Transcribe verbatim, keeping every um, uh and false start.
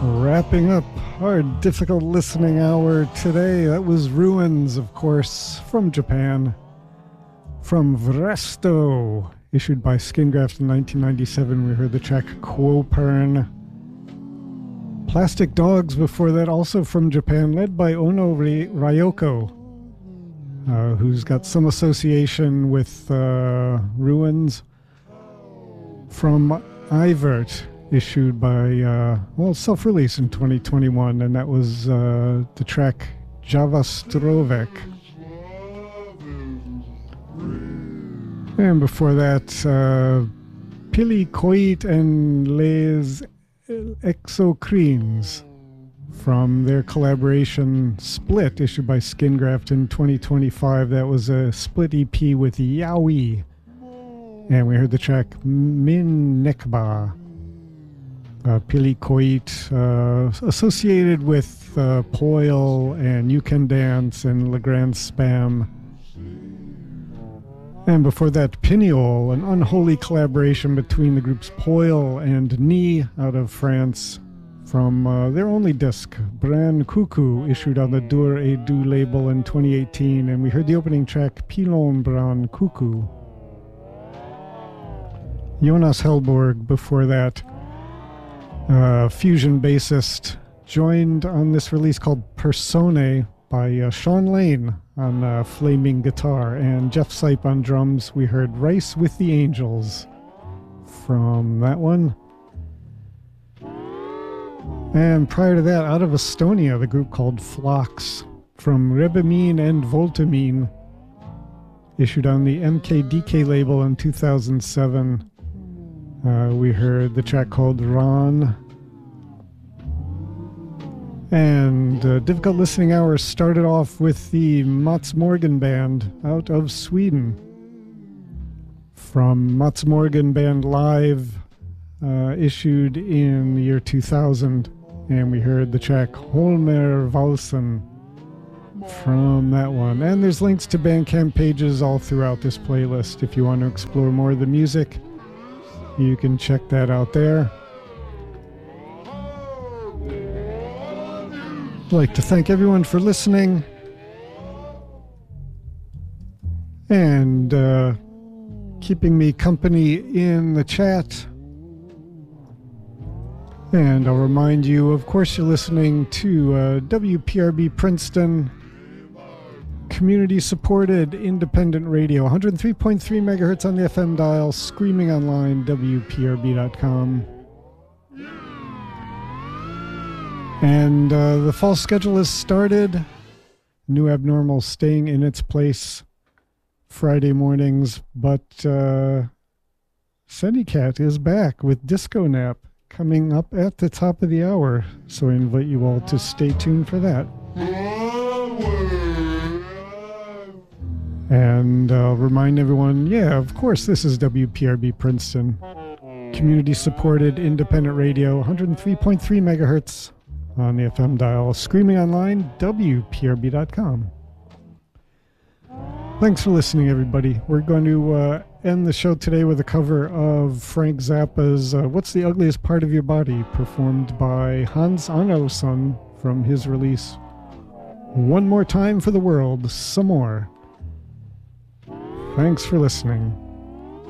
Wrapping up our difficult listening hour today, that was Ruins, of course, from Japan. From Vresto, issued by Skingraft in nineteen ninety-seven, we heard the track Quopern. Plastic Dogs before that, also from Japan, led by Ono Ryoko, uh, who's got some association with uh, Ruins. From Ivert, issued by, uh, well, self-release in twenty twenty-one, and that was uh, the track Javastrovek. And before that, uh, Pili Koit and Les Exocrines from their collaboration Split, issued by Skingraft in twenty twenty-five. That was a split E P with Yaoi. And we heard the track Min Nekba. Uh, Pili Koit, uh, associated with uh, Poil and You Can Dance and Le Grand Spam. And before that, Pignol, an unholy collaboration between the groups Poil and Ni out of France from uh, their only disc, Bran Cuckoo, issued on the Dur et Du label in twenty eighteen. And we heard the opening track, Pilon Bran Cuckoo. Jonas Hellborg before that. Uh, fusion bassist, joined on this release called Persone by uh, Sean Lane on uh, flaming guitar, and Jeff Sipe on drums. We heard Rice with the Angels from that one. And prior to that, out of Estonia, the group called Phlox from Rebamine and Voltamine, issued on the M K D K label in two thousand seven. Uh, we heard the track called Ron. And uh, Difficult Listening Hour started off with the Mats Morgan Band out of Sweden. From Mats Morgan Band Live, uh, issued in the year two thousand. And we heard the track Holmer Valsen from that one. And there's links to Bandcamp pages all throughout this playlist. If you want to explore more of the music, you can check that out there. I'd like to thank everyone for listening and uh, keeping me company in the chat. And I'll remind you, of course, you're listening to uh, W P R B Princeton, community-supported independent radio, one oh three point three megahertz on the F M dial, screaming online, W P R B dot com. And uh, the fall schedule has started. New Abnormal staying in its place Friday mornings, but uh, Sendycat is back with Disco Nap coming up at the top of the hour. So I invite you all to stay tuned for that. And I'll remind everyone, yeah, of course, this is W P R B Princeton, community-supported independent radio, one oh three point three megahertz on the F M dial, screaming online, W P R B dot com. Thanks for listening, everybody. We're going to uh, end the show today with a cover of Frank Zappa's uh, What's the Ugliest Part of Your Body, performed by Hans Arnason from his release One More Time for the World, Some More. Thanks for listening.